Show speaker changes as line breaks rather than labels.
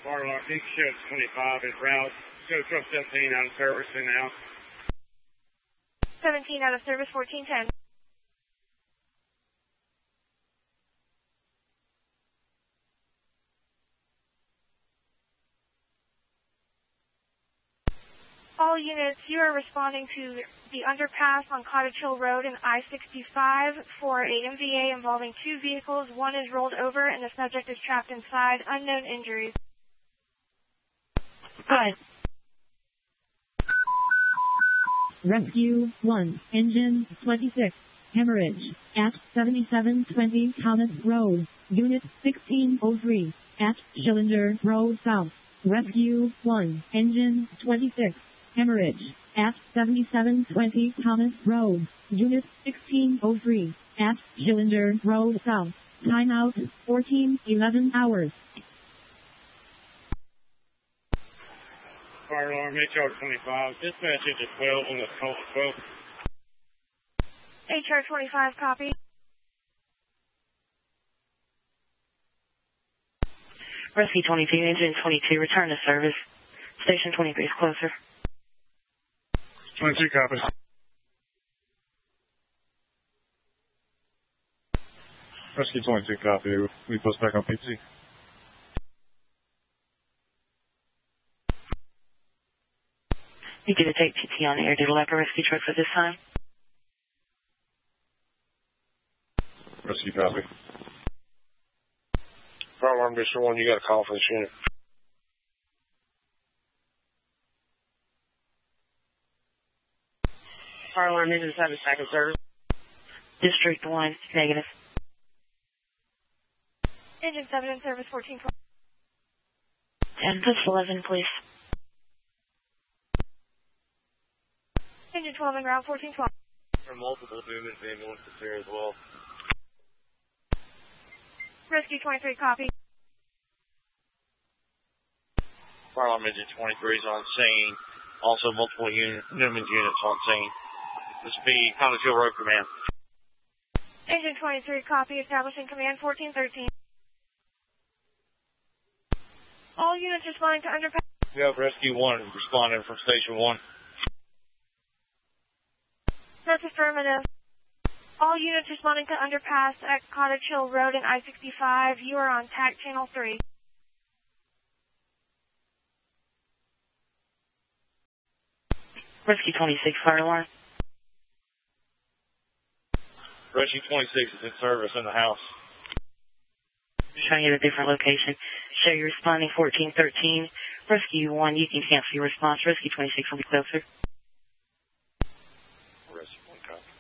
Fire alarm, Pink Show 25 is route. Show truck 17 out of service and out.
17 out of service, 1410. All units, you are responding to the underpass on Cottage Hill Road and I-65 for a MVA involving 2 vehicles. One is rolled over and the subject is trapped inside. Unknown injuries.
Go ahead. Rescue 1, engine 26, hemorrhage at 7720 Thomas Road, unit 1603 at Schillinger Road South. Rescue 1, engine 26, hemorrhage at 7720 Thomas Road, unit 1603 at Schillinger Road South. Timeout 14:11 hours.
Fire alarm, HR 25. Dispatch is at 12 on the call 12.
HR 25, copy.
Rescue 22, engine 22, return to service. Station 23 is closer.
22 copies. Rescue 22 copy. We post back on PC.
You did a take PT on air. Did a lack of rescue trucks at this time?
Rescue copy.
Fire alarm, District 1, you got a call for this unit.
Fire alarm, engine 7, second service. District 1, negative.
Engine 7 in service, 1412.
10 plus 11, please.
Engine 12 en route, 1412.
There are multiple movements ambulances here as well.
Rescue 23, copy.
Fire alarm engine 23 is on scene. Also multiple Newman's units on scene. This will be Cottage Hill Road Command.
Engine 23, copy. Establishing command 1413. All units responding to underpass.
We have Rescue 1 responding from Station 1.
That's affirmative. All units responding to underpass at Cottage Hill Road and I-65. You are on TAC Channel 3.
Rescue 26, fire alarm.
Rescue 26 is in service in the house.
Showing you a different location. Show you responding 1413. Rescue 1, you can cancel your response. Rescue 26 will be closer.
Rescue 1 copy.